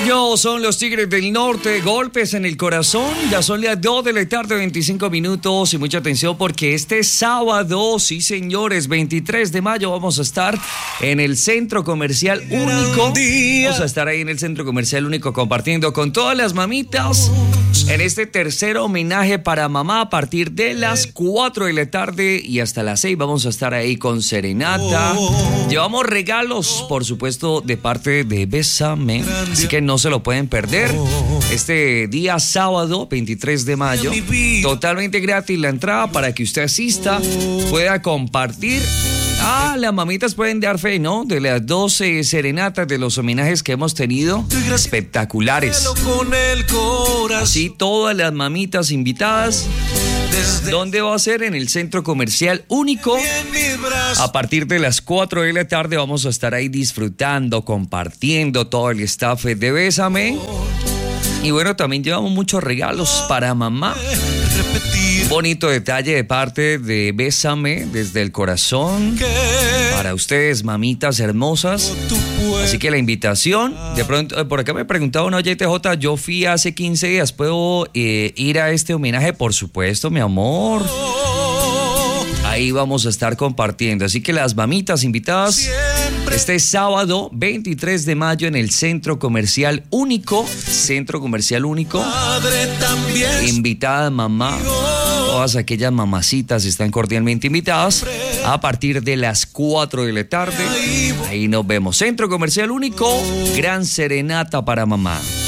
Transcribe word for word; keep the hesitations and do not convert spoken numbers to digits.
Ellos son los Tigres del Norte, golpes en el corazón. Ya son las dos de la tarde, veinticinco minutos. Y mucha atención porque este sábado, sí señores, veintitrés de mayo, vamos a estar en el Centro Comercial Único. Vamos a estar ahí en el Centro Comercial Único compartiendo con todas las mamitas en este tercer homenaje para mamá a partir de las cuatro de la tarde y hasta las seis. Vamos a estar ahí con serenata. Llevamos regalos, por supuesto, de parte de Bésame. Así que no se lo pueden perder. Este día sábado, veintitrés de mayo, totalmente gratis la entrada para que usted asista, pueda compartir. Ah, las mamitas pueden dar fe, ¿no? De las doce serenatas, de los homenajes que hemos tenido, espectaculares. Así todas las mamitas invitadas. ¿Dónde va a ser? En el Centro Comercial Único. A partir de las cuatro de la tarde vamos a estar ahí disfrutando, compartiendo todo el staff de Bésame. Y bueno, también llevamos muchos regalos para mamá. Un bonito detalle de parte de Bésame desde el corazón para ustedes, mamitas hermosas. Así que la invitación, de pronto, por acá me preguntaba una oyente, J, yo fui hace quince días, ¿puedo eh, ir a este homenaje? Por supuesto, mi amor. Ahí vamos a estar compartiendo. Así que las mamitas invitadas este sábado veintitrés de mayo en el Centro Comercial Único. Centro Comercial Único. Invitada mamá. Todas aquellas mamacitas están cordialmente invitadas a partir de las cuatro de la tarde. Ahí nos vemos. Centro Comercial Único. Gran serenata para mamá.